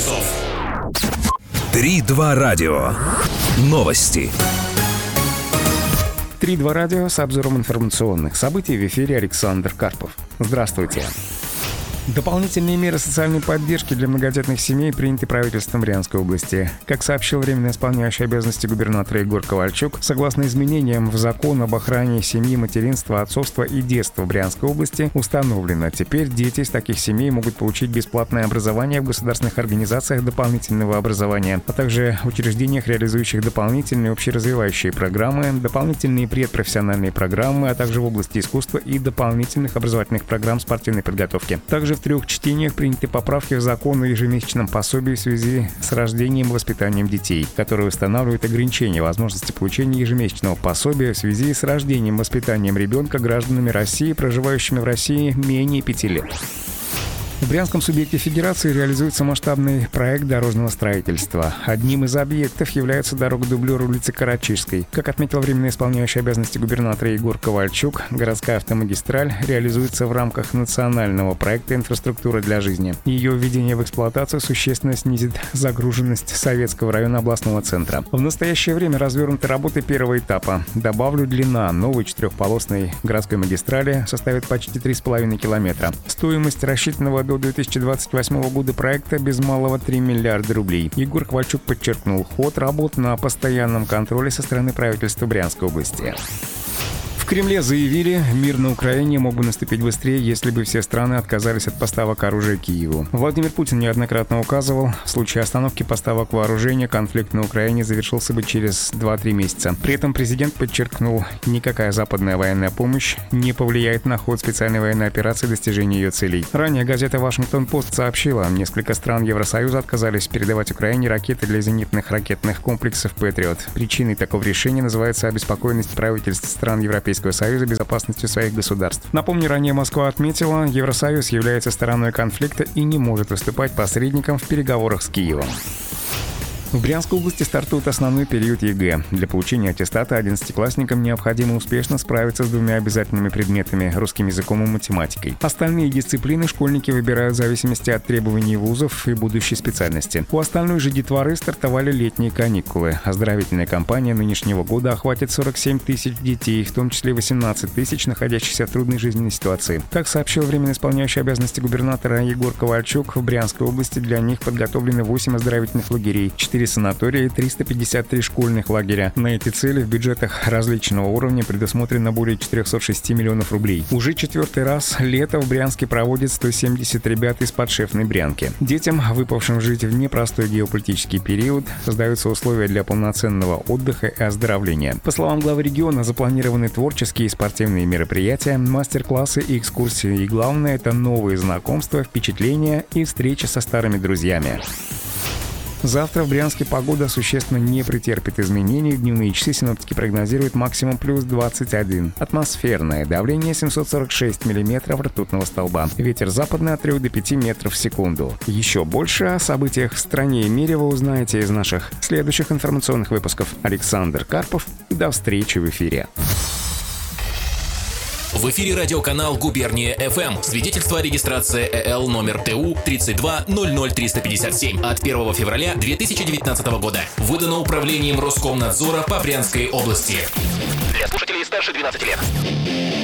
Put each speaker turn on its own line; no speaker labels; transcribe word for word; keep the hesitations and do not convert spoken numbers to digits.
часов.
Три-два радио. Новости.
Три-два радио с обзором информационных событий. В эфире Александр Карпов. Здравствуйте. Дополнительные меры социальной поддержки для многодетных семей приняты правительством Брянской области. Как сообщил временно исполняющий обязанности губернатора Егор Ковальчук, согласно изменениям в закон об охране семьи, материнства, отцовства и детства в Брянской области установлено, теперь дети из таких семей могут получить бесплатное образование в государственных организациях дополнительного образования, а также учреждениях, реализующих дополнительные общеразвивающие программы, дополнительные предпрофессиональные программы, а также в области искусства и дополнительных образовательных программ спортивной подготовки. Также в трех чтениях приняты поправки в закон о ежемесячном пособии в связи с рождением и воспитанием детей, которые устанавливают ограничения возможности получения ежемесячного пособия в связи с рождением и воспитанием ребенка гражданами России, проживающими в России менее пяти лет. В Брянском субъекте Федерации реализуется масштабный проект дорожного строительства. Одним из объектов является дорога-дублер улицы Карачижской. Как отметил временно исполняющий обязанности губернатора Егор Ковальчук, городская автомагистраль реализуется в рамках национального проекта «Инфраструктура для жизни». Ее введение в эксплуатацию существенно снизит загруженность Советского района областного центра. В настоящее время развернуты работы первого этапа. Добавлю, длина новой четырехполосной городской магистрали составит почти три с половиной километра. Стоимость рассчитанного до две тысячи двадцать восьмого года проекта без малого три миллиарда рублей. Егор Ковальчук подчеркнул, ход работ на постоянном контроле со стороны правительства Брянской области. В Кремле заявили, мир на Украине мог бы наступить быстрее, если бы все страны отказались от поставок оружия Киеву. Владимир Путин неоднократно указывал, в случае остановки поставок вооружения конфликт на Украине завершился бы через два-три месяца. При этом президент подчеркнул, никакая западная военная помощь не повлияет на ход специальной военной операции и достижения ее целей. Ранее газета «Вашингтон-Пост» сообщила, несколько стран Евросоюза отказались передавать Украине ракеты для зенитных ракетных комплексов «Патриот». Причиной такого решения называется обеспокоенность правительств стран Европейского Союза безопасностью своих государств. Напомню, ранее Москва отметила, Евросоюз является стороной конфликта и не может выступать посредником в переговорах с Киевом. В Брянской области стартует основной период ЕГЭ. Для получения аттестата одиннадцатиклассникам необходимо успешно справиться с двумя обязательными предметами – русским языком и математикой. Остальные дисциплины школьники выбирают в зависимости от требований вузов и будущей специальности. У остальной же детворы стартовали летние каникулы. Оздоровительная кампания нынешнего года охватит сорок семь тысяч детей, в том числе восемнадцать тысяч, находящихся в трудной жизненной ситуации. Как сообщил временно исполняющий обязанности губернатора Егор Ковальчук, в Брянской области для них подготовлены восемь оздоровительных лагерей, четыре санатории и триста пятьдесят три школьных лагеря. На эти цели в бюджетах различного уровня предусмотрено более четыреста шесть миллионов рублей. Уже четвертый раз лето в Брянске проводит сто семьдесят ребят из подшефной Брянки. Детям, выпавшим жить в непростой геополитический период, создаются условия для полноценного отдыха и оздоровления. По словам главы региона, запланированы творческие и спортивные мероприятия, мастер-классы и экскурсии. И главное, это новые знакомства, впечатления и встречи со старыми друзьями. Завтра в Брянске погода существенно не претерпит изменений. В дневные часы синоптики прогнозируют максимум плюс двадцать один. Атмосферное давление семьсот сорок шесть миллиметров ртутного столба. Ветер западный от трёх до пяти метров в секунду. Еще больше о событиях в стране и мире вы узнаете из наших следующих информационных выпусков. Александр Карпов. До встречи в эфире.
В эфире радиоканал «Губерния ФМ». Свидетельство о регистрации ЭЛ номер ТУ тридцать два ноль ноль триста пятьдесят семь от первого февраля две тысячи девятнадцатого года. Выдано управлением Роскомнадзора по Брянской области. Для слушателей старше двенадцати лет.